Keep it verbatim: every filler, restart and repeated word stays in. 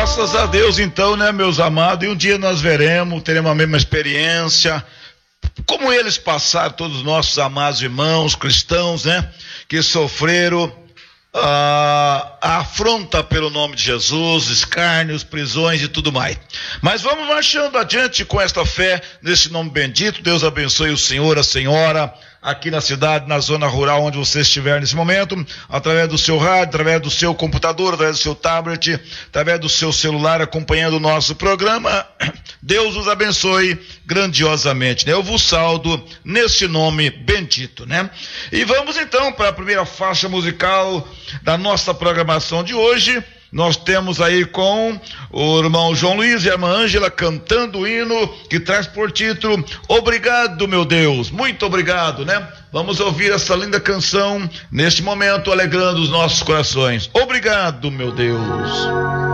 Graças a Deus, então, né, meus amados, e um dia nós veremos, teremos a mesma experiência, como eles passaram, todos os nossos amados irmãos cristãos, né, que sofreram a, a afronta pelo nome de Jesus, escárnios, prisões e tudo mais. Mas vamos marchando adiante com esta fé, nesse nome bendito. Deus abençoe o senhor, a senhora, aqui na cidade, na zona rural, onde você estiver nesse momento, através do seu rádio, através do seu computador, através do seu tablet, através do seu celular, acompanhando o nosso programa. Deus os abençoe grandiosamente, né? Eu vos saldo nesse nome bendito, né? E vamos então para a primeira faixa musical da nossa programação de hoje. Nós temos aí com o irmão João Luiz e a irmã Ângela cantando o hino que traz por título Obrigado, meu Deus, muito obrigado, né? Vamos ouvir essa linda canção neste momento, alegrando os nossos corações. Obrigado, meu Deus.